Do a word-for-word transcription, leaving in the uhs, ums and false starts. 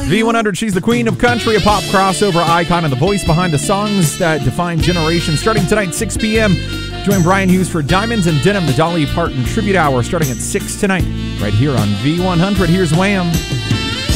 V one hundred, she's the queen of country, a pop crossover icon, and the voice behind the songs that define generations. Starting tonight, six p.m., join Brian Hughes for Diamonds and Denim, the Dolly Parton Tribute Hour, starting at six tonight, right here on V one hundred. Here's Wham!